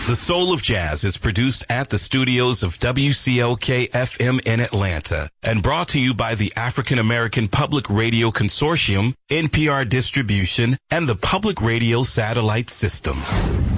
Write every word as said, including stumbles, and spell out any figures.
The Soul of Jazz is produced at the studios of W C L K F M in Atlanta and brought to you by the African American Public Radio Consortium, N P R Distribution, and the Public Radio Satellite System.